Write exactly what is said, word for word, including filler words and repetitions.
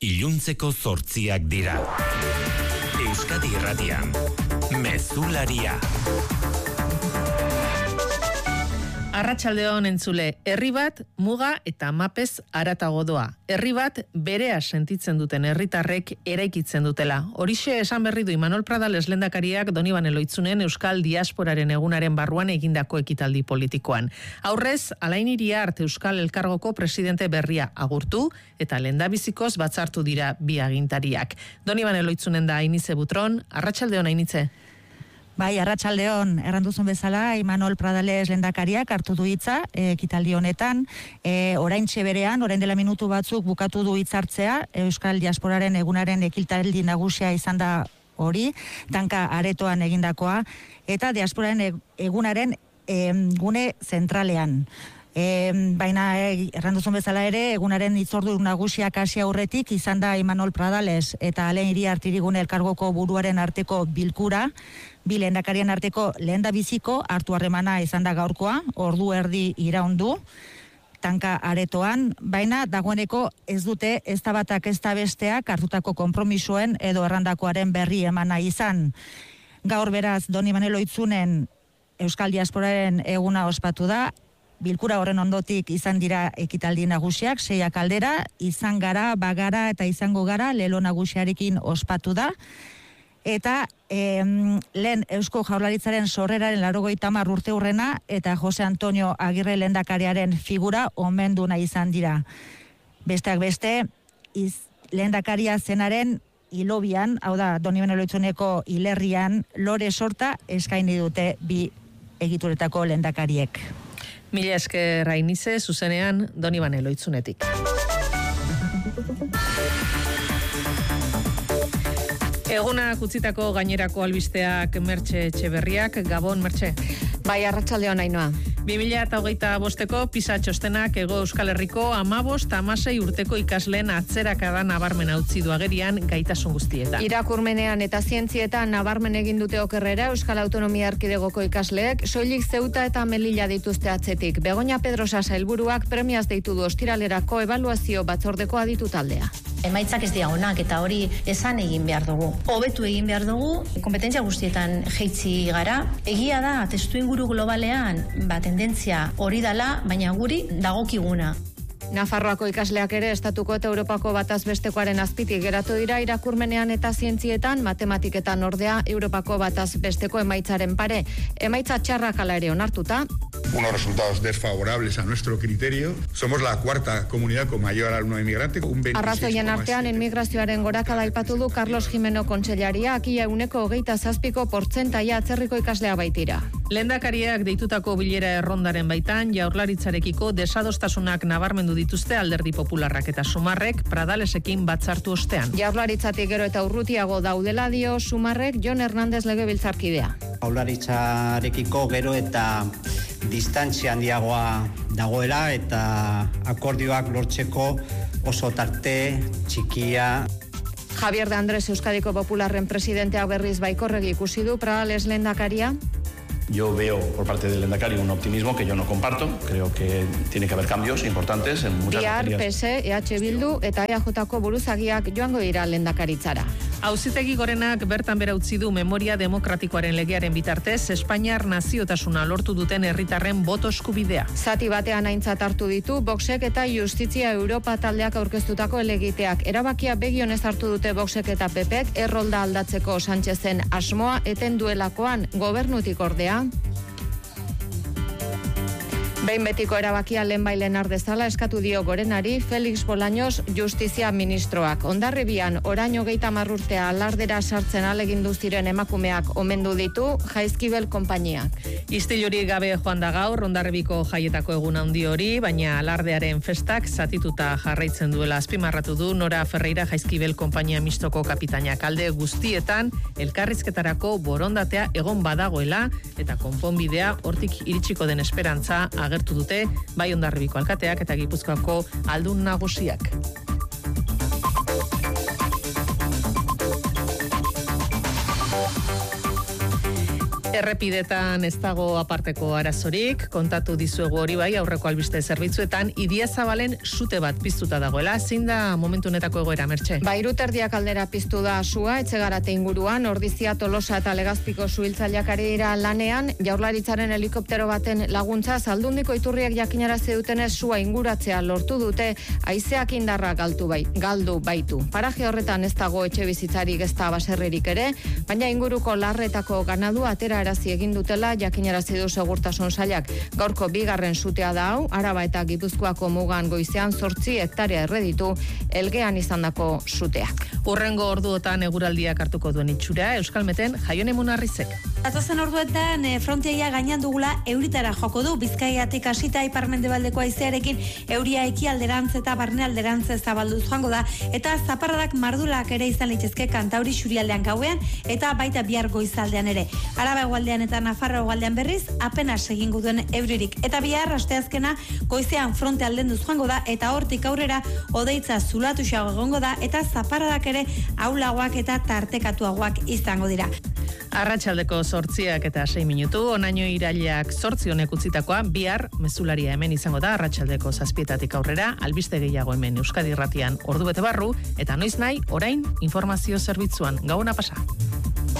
iluntzeko zortziak dira. Euskadi Irratian, Mezularia. Arratsaldeon entzule, herri bat muga eta mapez haratago doa. Herri bat berea sentitzen duten herritarrek eraikitzen dutela. Horixe esan berri du Imanol Pradales lehendakariak Donibane Loitzunen Euskal Diasporaren egunaren barruan egindako ekitaldi politikoan. Aurrez, Alain Iriart Euskal Elkargoko presidente berria agurtu eta lehendabizikoz batzartu dira bi agintariak. Donibane Loitzunen da Ainize Butron. Arratsaldeon Ainize. Bai, arratsaldeon, erranduzun bezala, Imanol Pradales lehendakariak hartu du hitza ekitaldi honetan, e, oraintxe berean, orain dela minutu batzuk bukatu du hitzartzea, Euskal Diasporaren egunaren ekitaldi nagusia izan da hori, tanka aretoan egindakoa, eta Diasporaren egunaren e, gune zentralean. E, baina e, erranduzun bezala ere, egunaren hitzordu nagusiak hasi aurretik izan da Imanol Pradales eta Alain Iriart Hirigune Elkargoko buruaren arteko bilkura, bi lehendakarien arteko lehendabiziko hartu harremana izan da gaurkoa, ordu erdi iraundu, tanka aretoan, baina dagoeneko ez dute ez da batak ez da besteak hartutako konpromisoen edo errandakoaren berri emana izan. Gaur beraz, Donibane Loitzunen Euskal Diasporaren eguna ospatu da, bilkura horren ondotik izan dira ekitaldi nagusiak, seiak aldera, izan gara, bagara eta izango gara, lelo nagusiarekin ospatu da, eta em, lehen Eusko Jaurlaritzaren sorreraren laurogeita hamar urte hurrena eta Jose Antonio Agirre lehendakariaren figura omenduna izan dira. Besteak beste, iz, lehendakaria zenaren hilobian, hau da, Donibane Loitzuneko hilerrian, lore sorta eskaini dute bi egituretako lehendakariek. Mila esker Ainize, zuzenean Donibane Loitzunetik. Egunak utzitako gainerako albisteak Mertxe Etxeberriak, Gabon Mertxe. Bai, arratsaldeon Ainoa. bi mila hogeita bosteko PISA txostenak Hego Euskal Herriko hamabost hamasei urteko ikasleen atzerakada nabarmena utzi du agerian gaitasun guztietan. Irakurmenean eta zientzietan nabarmen egin dute okerrera Euskal Autonomia Erkidegoko ikasleek, soilik Zeuta eta Melilla dituzte atzetik. Begoña Pedrosa sailburuak premiaz deitu du ostiralerako ebaluazio batzordeko aditu taldea. Emaitzak ez dira onak eta hori esan egin behar dugu. Hobetu egin behar dugu, kompetentzia guztietan jeitzi gara. Egia da, testu inguru globalean, ba, tendentzia hori dala, baina guri dagokiguna. Nafarroako ikasleak ere estatuko eta Europako bataz bestekoaren azpitik geratu dira irakurmenean eta zientzietan, matematiketan ordea Europako bataz besteko emaitzaren pare. Emaitza txarrak ala ere onartuta. Unos resultados desfavorables a nuestro criterio. Somos la cuarta comunidad con mayor alumno inmigrante. Arrazoien artean inmigrazioaren gorakada aipatu du Carlos Jimeno kontseilariak, ia euneko hogeita zazpiko portzentaia atzerriko ikaslea baitira. Lehendakariak deitutako bilera errondaren baitan, Jaurlaritzarekiko desadostasunak nabarmendu dituzte Alderdi Popularrak eta Sumarrek Pradalesekin batzartu ostean. Jaurlaritzatik gero eta urrutiago daudela dio Sumarrek Jon Hernández legebiltzarkidea. Jaurlaritzarekiko gero eta distantzia handiagoa dagoela eta akordioak lortzeko oso tarte txikia. Javier de Andrés Euskadiko Popularren presidenteak berriz baikorregi ikusi du Pradales lehendakaria. Yo veo por parte del lehendakari un optimismo que yo no comparto. Creo que tiene que haber cambios importantes en muchas Bihar, materias. P S, E H Bildu eta E A Jko buruzagiak joango dira lehendakaritzara. Auzitegi Gorenak bertan bera utzi du memoria demokratikoaren legearen bitartez Espainiar naziotasuna lortu duten herritarren boto eskubidea. Zati batean aintzat hartu ditu Voxek eta Justizia Europa taldeak aurkeztutako helegiteak. Erabakia begionez hartu dute Voxek eta P Pek errolda aldatzeko Sánchezen asmoa eten duelakoan gobernutik ordea. Behin betiko erabakia lehenbailen ardezala eskatu dio Gorenari Felix Bolaños Justizia ministroak. Hondarribian orain hogeita hamar urtea alardera sartzen ahalegindu ziren emakumeak omendu ditu Jaizkibel konpainiak. Istiluri gabe joan da gaur Hondarribiko jaietako egun handi hori, baina alardearen festak zatituta jarraitzen duela azpimarratu du Nora Ferreira Jaizkibel konpainia mistoko kapitainak. Alde guztietan elkarrizketarako borondatea egon badagoela eta konponbidea hortik iritsiko den esperantza agertu dute bai Hondarribiko alkateak eta Gipuzkoako aldun nagusiak. Errepidetan ez dago aparteko arazorik, kontatu dizuegu hori bai aurreko albiste zerbitzuetan, Idiazabalen sute bat piztuta dagoela, zein da momentu honetako egoera, Mertxe? Ba, hiruterdiak aldera piztu da sua, Etxegarate inguruan, Ordizia, Tolosa eta Legazpiko suhiltzaileak ari dira lanean, Jaurlaritzaren helikoptero baten laguntza, Aldundiko iturriek jakinarazi dutenez sua inguratzea lortu dute, haizeak indarra galdu bai, galdu baitu. Paraje horretan ez dago etxe bizitzarik ez da baserririk ere, baina inguruko larretako ganadu atera arazi egin dutela jakinarazi du segurtasun sailak. Gaurko bigarren sutea da hau, Araba eta Gipuzkoako mugan goizean zortzi hektarea erreditu Elgean izandako suteak. Urrengo orduotan eguraldiak hartuko duen itxura, Euskalmeten Jaione Munarrizek. Datozen orduetan e, frontiaia gainean dugula euritara joko du, Bizkaiatik hasita ipar-mendebaldeko haizearekin euria ekialderantz eta barnealderantz zabalduz joango da, eta zaparradak mardulak ere izan litezke Kantauri xurialdean gauean eta baita bihar goizaldean ere. Araba hegoaldean eta Nafarroa hegoaldean berriz apenas egingo duen euririk. Eta bihar asteazkena goizean fronte aldenduz joango da eta hortik aurrera hodeitza zulatuxago egongo da eta zaparradak ere aulagoak eta tartekatuagoak izango dira. Arratsaldeko zortziak eta sei minutu, onaino irailak zortzi honek utzitakoa, bihar mezularia hemen izango da, arratsaldeko zazpietatik aurrera, albiste gehiago hemen Euskadi Irratian ordu bete barru, eta noiz nahi, orain informazio zerbitzuan. Gabona pasa.